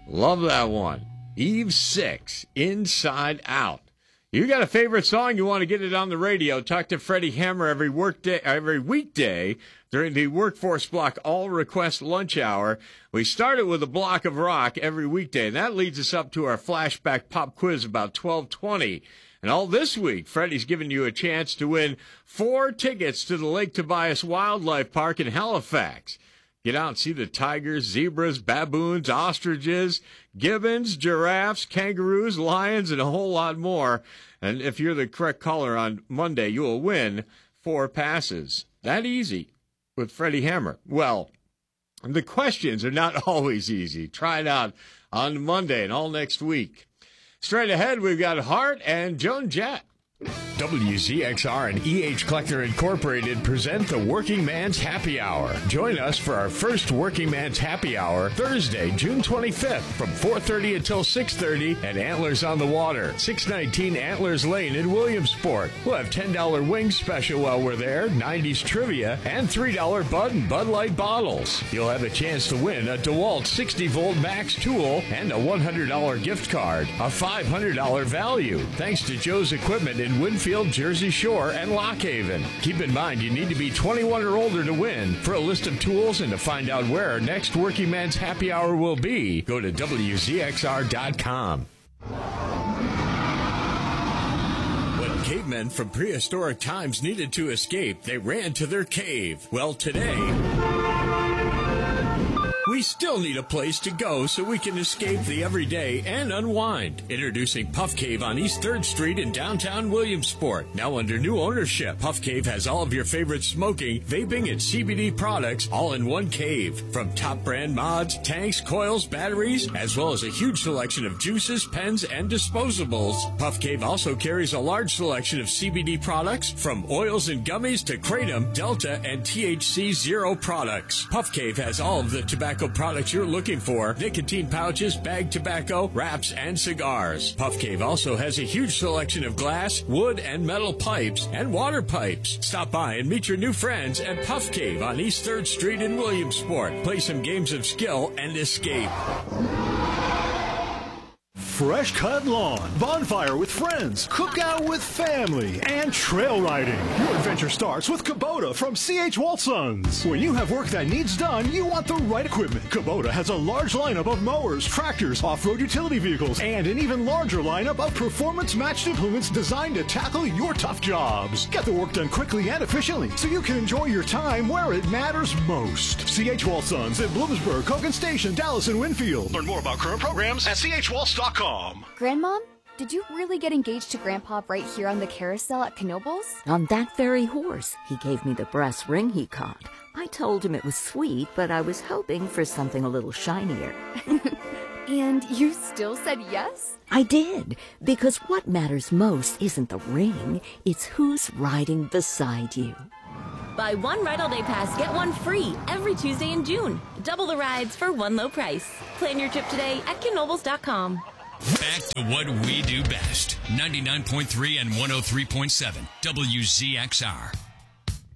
Love that one. Eve 6, Inside Out. You got a favorite song, you want to get it on the radio, talk to Freddie Hammer every weekday during the Workforce Block All-Request Lunch Hour. We started with a block of rock every weekday, and that leads us up to our flashback pop quiz about 12:20. And all this week, Freddie's giving you a chance to win 4 tickets to the Lake Tobias Wildlife Park in Halifax. Get out and see the tigers, zebras, baboons, ostriches, gibbons, giraffes, kangaroos, lions, and a whole lot more. And if you're the correct caller on Monday, you will win 4 passes. That easy with Freddie Hammer. Well, the questions are not always easy. Try it out on Monday and all next week. Straight ahead, we've got Hart and Joan Jett. WZXR and EH Collector Incorporated present the Working Man's Happy Hour. Join us for our first Working Man's Happy Hour, Thursday, June 25th, from 4:30 until 6:30 at Antlers on the Water, 619 Antlers Lane in Williamsport. We'll have $10 wings special while we're there, 90s trivia, and $3 Bud and Bud Light bottles. You'll have a chance to win a DeWalt 60-volt Max tool and a $100 gift card, a $500 value, thanks to Joe's Equipment in Winfield, Jersey Shore, and Lock Haven. Keep in mind, you need to be 21 or older to win. For a list of tools and to find out where our next Working Man's Happy Hour will be, go to WZXR.com. When cavemen from prehistoric times needed to escape, they ran to their cave. Well, today, we still need a place to go so we can escape the everyday and unwind. Introducing Puff Cave on East 3rd Street in downtown Williamsport. Now under new ownership, Puff Cave has all of your favorite smoking, vaping, and CBD products all in one cave. From top brand mods, tanks, coils, batteries, as well as a huge selection of juices, pens, and disposables. Puff Cave also carries a large selection of CBD products, from oils and gummies to Kratom, Delta, and THC Zero products. Puff Cave has all of the tobacco products you're looking for: nicotine pouches, bag tobacco, wraps, and cigars. Puff Cave also has a huge selection of glass, wood, and metal pipes and water pipes. Stop by and meet your new friends at Puff Cave on East 3rd Street in Williamsport. Play some games of skill and escape. Fresh cut lawn, bonfire with friends, cookout with family, and trail riding. Your adventure starts with Kubota from C.H. Walsons. When you have work that needs done, you want the right equipment. Kubota has a large lineup of mowers, tractors, off-road utility vehicles, and an even larger lineup of performance-matched implements designed to tackle your tough jobs. Get the work done quickly and efficiently so you can enjoy your time where it matters most. C.H. Walsons in Bloomsburg, Hogan Station, Dallas, and Winfield. Learn more about current programs at chwaltz.com. Grandmom, did you really get engaged to Grandpa right here on the carousel at Knoebels? On that very horse. He gave me the brass ring he caught. I told him it was sweet, but I was hoping for something a little shinier. And you still said yes? I did, because what matters most isn't the ring, it's who's riding beside you. Buy one Ride All Day Pass, get one free every Tuesday in June. Double the rides for one low price. Plan your trip today at Knoebels.com. Back to what we do best. 99.3 and 103.7 WZXR.